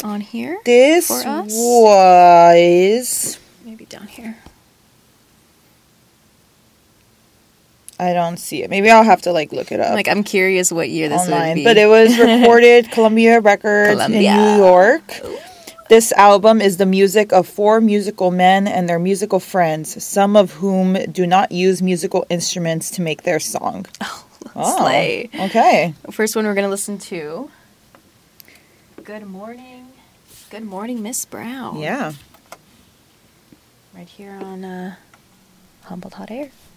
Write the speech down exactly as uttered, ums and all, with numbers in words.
on here? This for us? was... Maybe down here. I don't see it. Maybe I'll have to, like, look it up. Like, I'm curious what year this online. would be. But it was recorded Columbia Records Columbia. in New York. This album is the music of four musical men and their musical friends, some of whom do not use musical instruments to make their song. Oh, Oh, slay. okay. First one we're going to listen to. Good morning. Good morning, Miss Brown. Yeah. Right here on uh, Humboldt Hot Air.